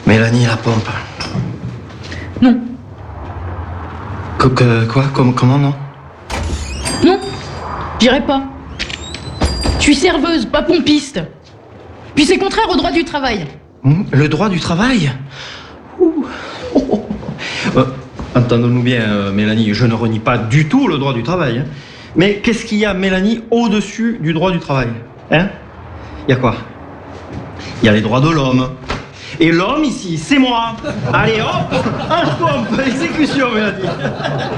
Mélanie, la pompe. Non. Quoi? Comment non? Non, j'irai pas. Je suis serveuse, pas pompiste. Puis c'est contraire au droit du travail. Le droit du travail? Entendons-nous bien, Mélanie, je ne renie pas du tout le droit du travail. Hein. Mais qu'est-ce qu'il y a, Mélanie, au-dessus du droit du travail? Hein? Il y a quoi? Il y a les droits de l'homme. Et l'homme, ici, c'est moi. Allez, hop, un pompe, exécution, Mélanie.